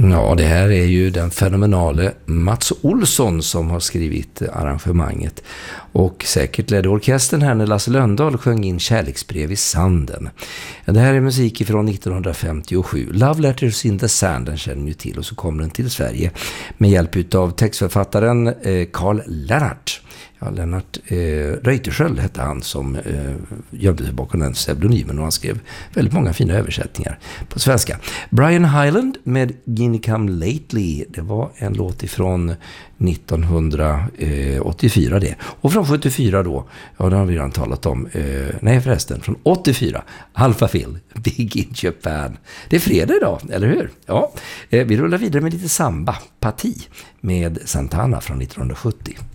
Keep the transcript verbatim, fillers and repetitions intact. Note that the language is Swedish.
Ja, det här är ju den fenomenale Mats Olsson som har skrivit arrangemanget. Och säkert ledde orkestern här när Lasse Lönndahl sjöng in Kärleksbrev i sanden. Det här är musik från nittonhundrafemtiosju. Love Letters in the Sand, den känner ni till. Och så kommer den till Sverige med hjälp av textförfattaren Carl Lennart. Ja, Lennart eh, Reuterskiöld hette han som eh, gömde sig bakom den pseudonymen, och han skrev väldigt många fina översättningar på svenska. Brian Hyland med Guinea Come Lately, det var en låt ifrån nittonhundraåttiofyra det. Och från sjuttiofyra då, ja det har vi redan talat om, eh, nej förresten, från åttiofyra, Alphaville, Big in Japan. Det är fredag idag, eller hur? Ja, eh, vi rullar vidare med lite samba, Parti med Santana från nittonhundrasjuttio.